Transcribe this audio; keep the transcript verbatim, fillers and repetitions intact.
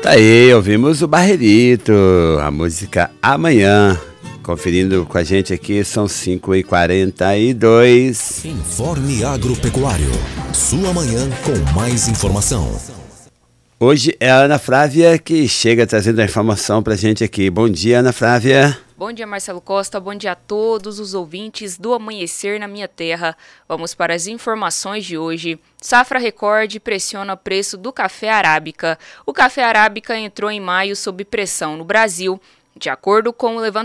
Tá aí, ouvimos o Barrerito, a música Amanhã. Conferindo com a gente aqui, são cinco e quarenta e dois. Informe Agropecuário, sua manhã com mais informação. Hoje é a Ana Flávia que chega trazendo a informação pra gente aqui. Bom dia, Ana Flávia. Bom dia, Marcelo Costa. Bom dia a todos os ouvintes do Amanhecer na Minha Terra. Vamos para as informações de hoje. Safra recorde pressiona o preço do café arábica. O café arábica entrou em maio sob pressão no Brasil. De acordo com o levantamento